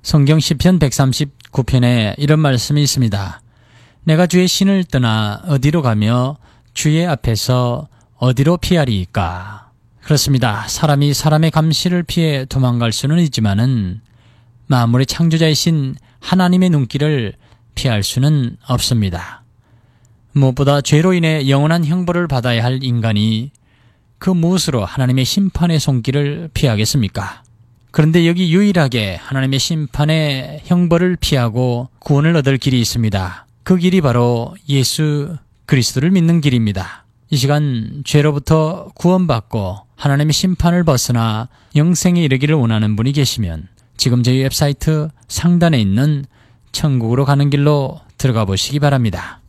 성경 시편 139편에 이런 말씀이 있습니다. 내가 주의 신을 떠나 어디로 가며 주의 앞에서 어디로 피하리이까. 그렇습니다. 사람이 사람의 감시를 피해 도망갈 수는 있지만은 만물의 창조자이신 하나님의 눈길을 피할 수는 없습니다. 무엇보다 죄로 인해 영원한 형벌을 받아야 할 인간이 그 무엇으로 하나님의 심판의 손길을 피하겠습니까? 그런데 여기 유일하게 하나님의 심판의 형벌을 피하고 구원을 얻을 길이 있습니다. 그 길이 바로 예수 그리스도를 믿는 길입니다. 이 시간 죄로부터 구원받고 하나님의 심판을 벗어나 영생에 이르기를 원하는 분이 계시면 지금 저희 웹사이트 상단에 있는 천국으로 가는 길로 들어가 보시기 바랍니다.